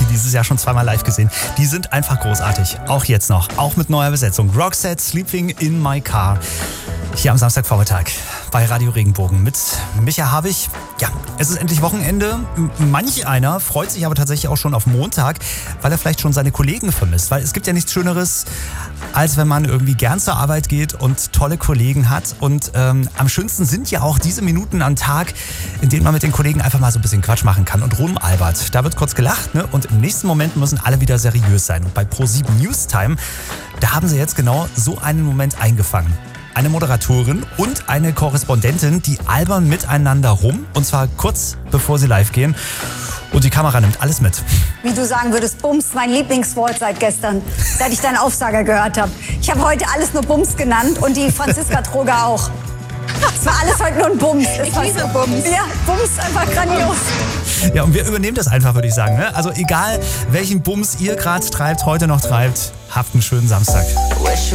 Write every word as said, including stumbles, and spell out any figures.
die dieses Jahr schon zweimal live gesehen. Die sind einfach großartig. Auch jetzt noch. Auch mit neuer Besetzung. Roxette, Sleeping in My Car. Hier am Samstagvormittag bei Radio Regenbogen mit Micha Habich. Ja, es ist endlich Wochenende. Manch einer freut sich aber tatsächlich auch schon auf Montag, weil er vielleicht schon seine Kollegen vermisst. Weil es gibt ja nichts Schöneres, als wenn man irgendwie gern zur Arbeit geht und tolle Kollegen hat. Und ähm, am schönsten sind ja auch diese Minuten am Tag, in denen man mit den Kollegen einfach mal so ein bisschen Quatsch machen kann und rumalbert. Da wird kurz gelacht, ne? Und im nächsten Moment müssen alle wieder seriös sein. Und bei ProSieben Newstime, da haben sie jetzt genau so einen Moment eingefangen. Eine Moderatorin und eine Korrespondentin, die albern miteinander rum. Und zwar kurz bevor sie live gehen. Und die Kamera nimmt alles mit. Wie du sagen würdest, Bums, mein Lieblingswort seit gestern, seit ich deinen Aufsager gehört habe. Ich habe heute alles nur Bums genannt und die Franziska Troger auch. Es war alles heute nur ein Bums. Ich liebe Bums. Ja, Bums, einfach grandios. Ja, und wir übernehmen das einfach, würde ich sagen. Ne? Also egal, welchen Bums ihr gerade treibt, heute noch treibt, habt einen schönen Samstag.